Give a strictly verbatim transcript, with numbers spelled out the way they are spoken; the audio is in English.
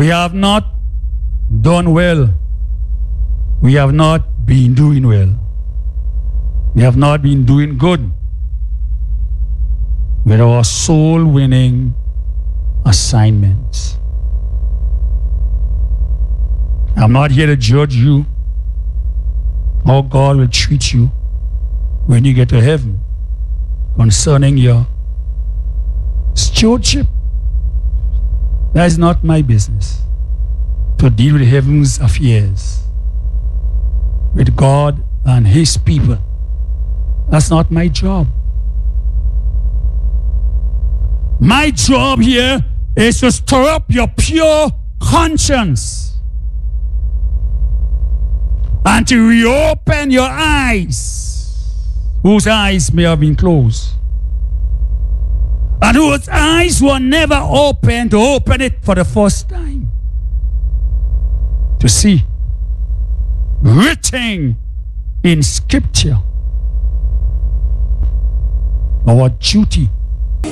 We have not done well. We have not been doing well. We have not been doing good with our soul-winning assignments. I'm not here to judge you how God will treat you when you get to heaven concerning your stewardship. That is not my business to deal with heaven's affairs, with God and his people. That's not my job. My job here is to stir up your pure conscience and to reopen your eyes, whose eyes may have been closed, and whose eyes were never opened, to open it for the first time, to see written in Scripture our duty